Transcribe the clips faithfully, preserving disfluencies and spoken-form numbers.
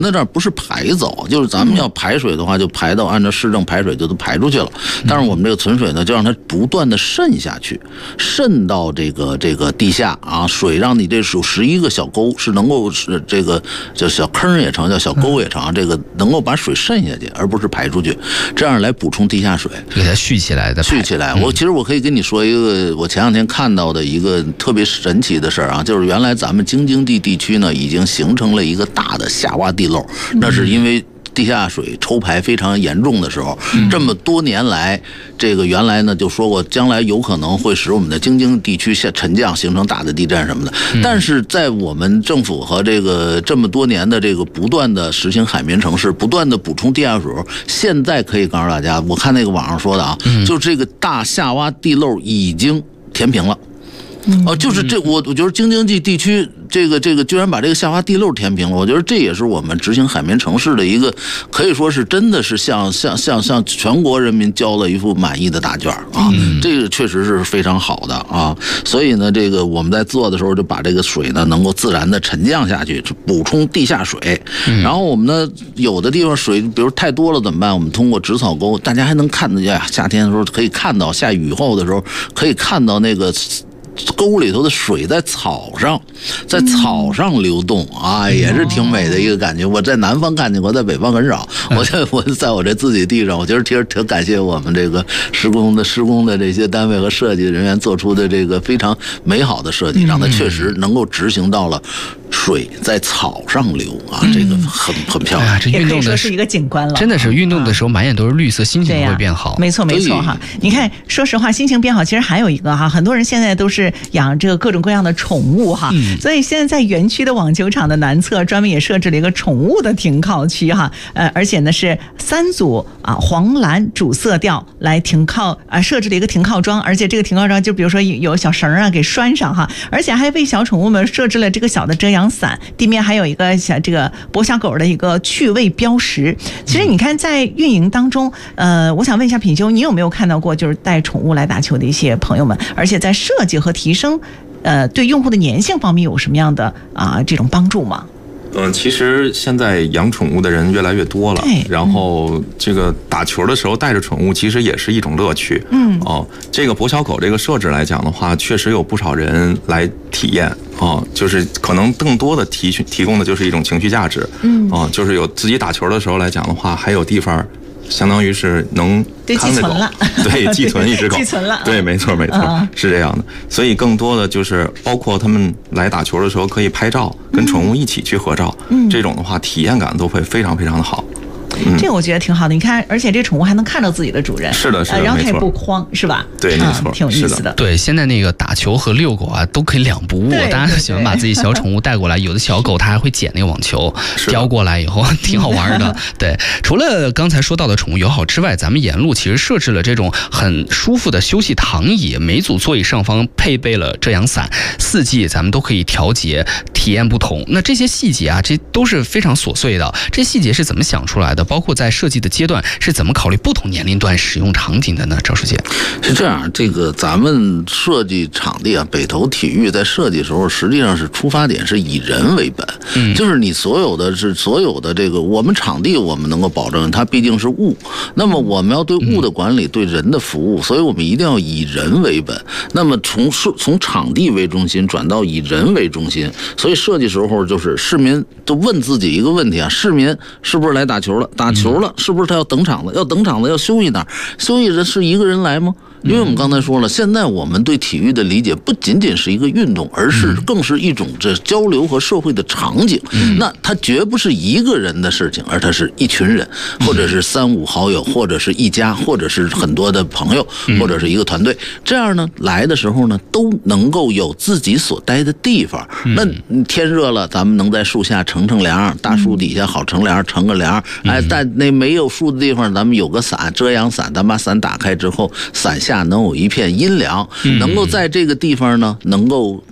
那这儿不是排走，就是咱们要排水的话，就排到按照市政排水就都排出去了。但是我们这个存水呢，就让它不断的渗下去，渗到这个这个地下啊，水让你这有十一个小沟是能够是这个叫小坑也成，叫小沟也成，这个能够把水渗下去，而不是排出去，这样来补充地下水， 给它蓄起来的。 蓄起来。我其实我可以跟你说一个，我前两天看到的一个特别神奇的事儿啊，就是原来咱们京津冀地区呢已经形成了一个大的下洼地漏，那是因为地下水抽排非常严重的时候，这么多年来，这个原来呢就说过，将来有可能会使我们的京津地区下沉降，形成大的地震什么的。但是在我们政府和这个这么多年的这个不断的实行海绵城市，不断的补充地下水，现在可以告诉大家，我看那个网上说的啊，就这个大下洼地漏已经填平了。哦，就是这，我我觉得京津冀地区这个这个居然把这个下洼地漏填平了，我觉得这也是我们执行海绵城市的一个，可以说是真的是向向向向全国人民交了一副满意的答卷啊，这个确实是非常好的啊。所以呢，这个我们在做的时候就把这个水呢能够自然的沉降下去，补充地下水。然后我们呢有的地方水比如太多了怎么办？我们通过植草沟，大家还能看得见，夏天的时候可以看到，下雨后的时候可以看到那个沟里头的水在草上，在草上流动啊，也是挺美的一个感觉。我在南方看见过，在北方很少。我在我在我这自己地上，我觉得其实挺感谢我们这个施工的施工的这些单位和设计人员做出的这个非常美好的设计，让它确实能够执行到了水在草上流啊，这个很很漂亮。 这运动的是一个景观了， 真的是运动的时候满眼都是绿色，心情会变好。 没错没错哈。你看，说实话，心情变好，其实还有一个哈，很多人现在都是养这个各种各样的宠物哈，嗯、所以现在在园区的网球场的南侧专门也设置了一个宠物的停靠区哈，呃，而且呢是三组啊黄蓝主色调来停靠啊，设置了一个停靠桩，而且这个停靠桩就比如说有小绳啊给拴上哈，而且还为小宠物们设置了这个小的遮阳伞，地面还有一个小这个博小狗的一个趣味标识。其实你看在运营当中，呃，我想问一下品修，你有没有看到过就是带宠物来打球的一些朋友们，而且在设计和提升呃，对用户的粘性方面有什么样的啊、呃、这种帮助吗？ 嗯，其实现在养宠物的人越来越多了，然后这个打球的时候带着宠物，其实也是一种乐趣。嗯，哦，这个博小狗这个设置来讲的话，确实有不少人来体验。哦，就是可能更多的提提供的就是一种情绪价值。嗯，哦，就是有自己打球的时候来讲的话，还有地方。相当于是能看着狗，对，寄存一只狗， 寄存了， 对，没错没错，嗯、是这样的。所以更多的就是包括他们来打球的时候可以拍照，跟宠物一起去合照，嗯、这种的话体验感都会非常非常的好。 嗯、这个我觉得挺好的，你看，而且这宠物还能看到自己的主人， 是的，是的， 呃、然后它也不慌，是吧？ 对，没错、 嗯，挺有意思的。 对，现在那个打球和遛狗啊，都可以两不误。大家都喜欢把自己小宠物带过来，有的小狗它还会捡那个网球，叼过来以后挺好玩的。对，除了刚才说到的宠物友好之外，咱们沿路其实设置了这种很舒服的休息躺椅，每组座椅上方配备了遮阳伞，四季咱们都可以调节，体验不同。那这些细节啊，这都是非常琐碎的。这细节是怎么想出来的？包括在设计的阶段是怎么考虑不同年龄段使用场景的呢？赵书记， 是这样，这个咱们设计场地啊，北投体育在设计的时候，实际上是出发点是以人为本，嗯，就是你所有的是所有的这个我们场地我们能够保证它毕竟是物，那么我们要对物的管理，对人的服务，所以我们一定要以人为本。那么从从场地为中心转到以人为中心，所以设计时候就是市民都问自己一个问题啊：市民是不是来打球了？打球了，是不是他要等场子？要等场子要休息哪儿？休息人是一个人来吗？因为我们刚才说了，现在我们对体育的理解不仅仅是一个运动，而是更是一种这交流和社会的场景。那它绝不是一个人的事情，而它是一群人，或者是三五好友，或者是一家，或者是很多的朋友，或者是一个团队。这样呢，来的时候呢，都能够有自己所待的地方。那天热了，咱们能在树下乘乘凉，大树底下好乘凉，乘个凉。哎，在那没有树的地方，咱们有个伞，遮阳伞，咱把伞打开之后，伞下能有一片阴凉，能够在这个地方呢，能够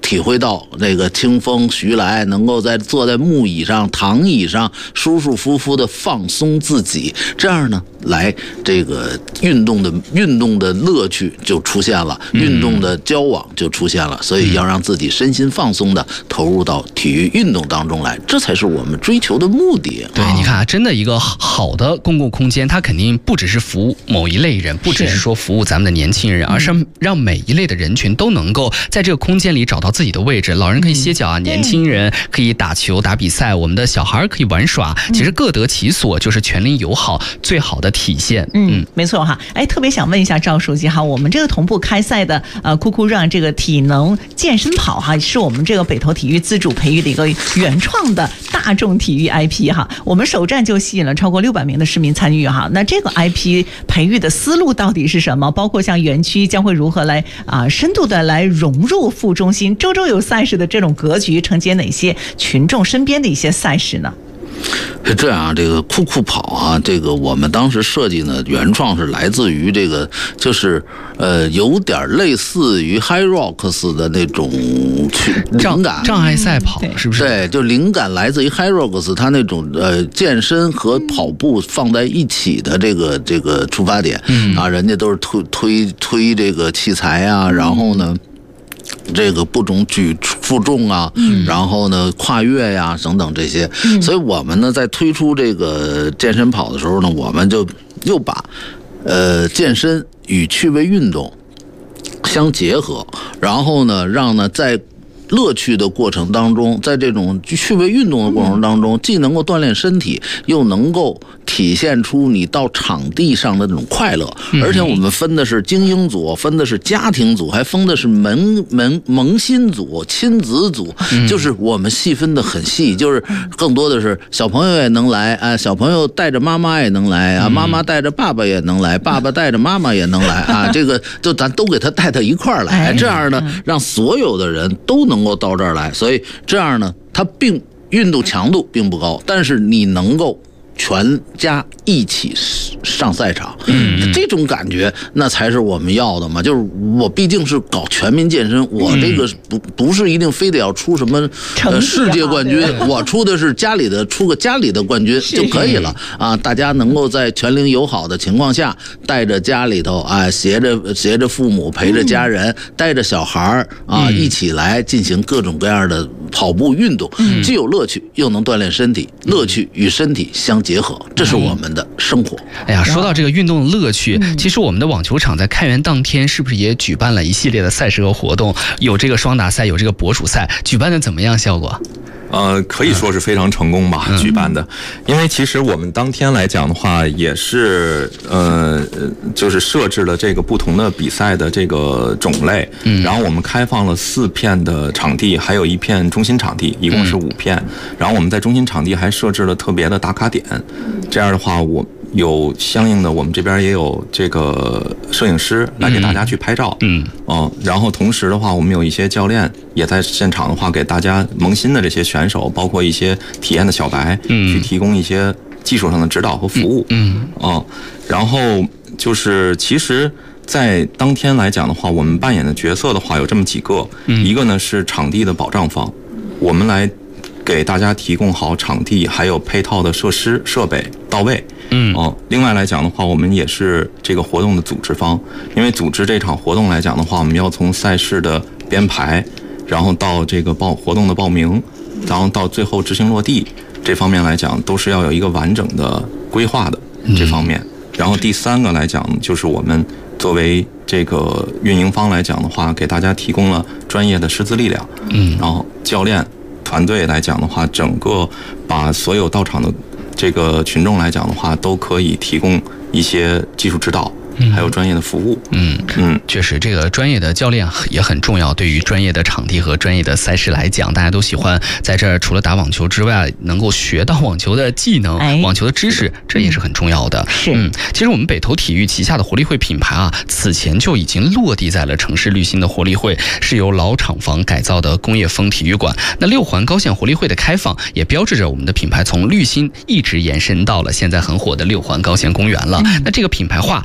体会到这个清风徐来，能够在坐在木椅上、躺椅上舒舒服服的放松自己，这样呢，来这个运动的运动的乐趣就出现了，运动的交往就出现了，所以要让自己身心放松的投入到体育运动当中来，这才是我们追求的目的。 对，你看啊，真的一个好的公共空间，它肯定不只是服务某一类人，不只是说服务咱们的年轻人，而是让每一类的人群都能够在这个空间里找到自己的位置。老人可以歇脚啊，年轻人可以打球打比赛，我们的小孩可以玩耍，其实各得其所，就是全龄友好最好的体现。 嗯，没错哈。哎，特别想问一下赵书记哈，我们这个同步开赛的呃酷酷让这个体能健身跑哈，是我们这个北投体育自主培育的一个原创的大众体育 I P 哈。我们首站就吸引了超过六百名的市民参与哈。那这个 I P 培育的思路到底是什么？包括像园区将会如何来啊、呃、深度的来融入副中心，周周有赛事的这种格局，承接哪些群众身边的一些赛事呢？ 是这样，这个酷酷跑啊，这个我们当时设计呢，原创是来自于这个，就是呃，有点类似于 High Rocks 的那种灵感， 障碍赛跑是不是？ 对，就灵感来自于 High Rocks， 它那种呃健身和跑步放在一起的这个这个出发点，嗯啊，人家都是推推推这个器材啊，然后呢。这个不种举负重啊，嗯、然后呢跨越呀、啊、等等这些，嗯、所以我们呢在推出这个健身跑的时候呢，我们就又把呃健身与趣味运动相结合，然后呢让呢在乐趣的过程当中，在这种趣味运动的过程当中，既能够锻炼身体，又能够体现出你到场地上的那种快乐。而且我们分的是精英组，分的是家庭组，还分的是门门萌新组、亲子组，就是我们细分的很细，就是更多的是小朋友也能来啊，小朋友带着妈妈也能来啊，妈妈带着爸爸也能来，爸爸带着妈妈也能来啊，这个就咱都给他带到一块儿来，这样呢，让所有的人都能够到这儿来，所以这样呢，它并运动强度并不高，但是你能够全家一起上赛场，嗯，这种感觉那才是我们要的嘛。就是我毕竟是搞全民健身，我这个不不是一定非得要出什么呃世界冠军，我出的是家里的，出个家里的冠军就可以了啊。大家能够在全龄友好的情况下，带着家里头啊，携着携着父母，陪着家人，带着小孩啊，一起来进行各种各样的跑步运动，既有乐趣，又能锻炼身体，乐趣与身体相结合，这是我们的生活。 哎呀，说到这个运动的乐趣，其实我们的网球场在开园当天是不是也举办了一系列的赛事和活动？有这个双打赛，有这个博主赛，举办的怎么样？效果？ 呃，可以说是非常成功吧，嗯、举办的。因为其实我们当天来讲的话，也是呃，就是设置了这个不同的比赛的这个种类，嗯，然后我们开放了四片的场地，还有一片中心场地，一共是五片。嗯、然后我们在中心场地还设置了特别的打卡点，这样的话我。有相应的，我们这边也有这个摄影师来给大家去拍照，嗯，哦、呃，然后同时的话，我们有一些教练也在现场的话，给大家萌新的这些选手，包括一些体验的小白，嗯，去提供一些技术上的指导和服务，嗯，哦、呃，然后就是其实，在当天来讲的话，我们扮演的角色的话有这么几个，嗯、一个呢是场地的保障方，我们来给大家提供好场地还有配套的设施设备到位。嗯哦，另外来讲的话，我们也是这个活动的组织方，因为组织这场活动来讲的话，我们要从赛事的编排，然后到这个报活动的报名，然后到最后执行落地，这方面来讲都是要有一个完整的规划的这方面。嗯、然后第三个来讲，就是我们作为这个运营方来讲的话，给大家提供了专业的师资力量，嗯，然后教练团队来讲的话，整个把所有到场的这个群众来讲的话，都可以提供一些技术指导，还有专业的服务。嗯嗯，确实，这个专业的教练也很重要。对于专业的场地和专业的赛事来讲，大家都喜欢在这儿除了打网球之外，能够学到网球的技能、哎、网球的知识，这也是很重要的。 是， 嗯，其实我们北投体育旗下的活力会品牌啊，此前就已经落地在了城市绿心的活力会，是由老厂房改造的工业风体育馆。那六环高线活力会的开放，也标志着我们的品牌从绿心一直延伸到了现在很火的六环高线公园了。嗯、那这个品牌化往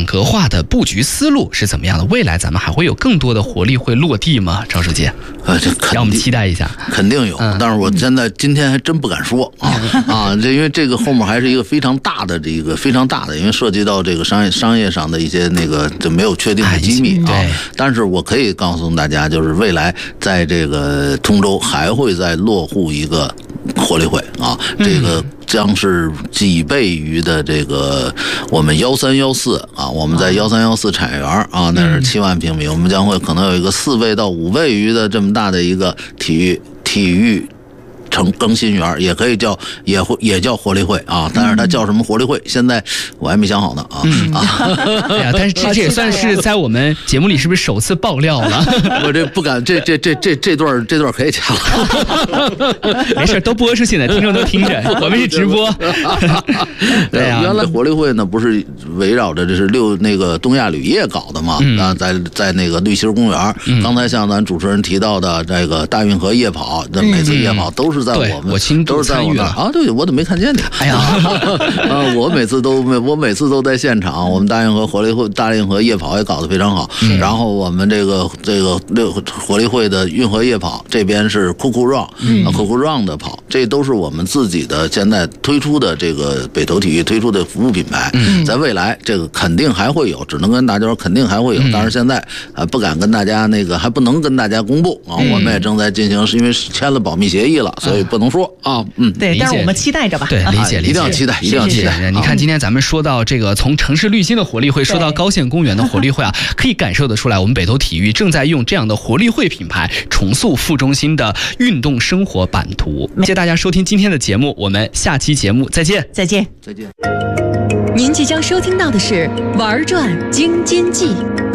网格化的布局思路是怎么样的？未来咱们还会有更多的活力会落地吗？赵书记， 呃，这让我们期待一下。 肯定有，嗯、但是我现在今天还真不敢说啊啊！这因为这个后面还是一个非常大的这个非常大的，因为涉及到这个商业商业上的一些那个就没有确定的机密啊。 对， 但是我可以告诉大家，就是未来在这个通州还会再落户一个活力会啊，这个将是几倍于的这个我们幺三幺四啊，我们在幺三幺四产业园啊，那是七万平米，我们将会可能有一个四倍到五倍于的这么大的一个体育体育。成更新园也可以叫，也会也叫活力会啊，但是它叫什么活力会，现在我还没想好呢啊、嗯、 啊！对呀，但是这这也算是在我们节目里是不是首次爆料了？ 我这不敢，这这这这这段这段可以掐了， 没事，都播出去呢，听众都听着，我们是直播。 对呀、啊，原来活力会呢不是围绕着这是六那个东亚铝业搞的嘛？嗯、啊，在在那个绿心公园，嗯、刚才像咱主持人提到的这个大运河夜跑，那、嗯、每次夜跑都是。在我们我亲都是在我那啊，对，我怎么没看见你？ 哎呀， 啊，我每次都我每次都在现场。我们大运河活力会大运河夜跑也搞得非常好。嗯、然后我们这个这个六活力会的运河夜跑这边是酷酷 run， 嗯、酷酷 run 的跑，这都是我们自己的现在推出的这个北投体育推出的服务品牌。嗯、在未来这个肯定还会有，只能跟大家说肯定还会有，嗯、但是现在啊不敢跟大家那个还不能跟大家公布啊，嗯、我们也正在进行，是因为签了保密协议了。所以不能说啊，嗯， 对，但是我们期待着吧。 对，理解，理解， 一定要期待，一定要期待。 你看，今天咱们说到这个，从城市绿心的活力会说到高县公园的活力会啊，可以感受得出来，我们北投体育正在用这样的活力会品牌重塑副中心的运动生活版图。谢谢大家收听今天的节目，我们下期节目再见， 再见， 再见。 您即将收听到的是《玩转京津冀》。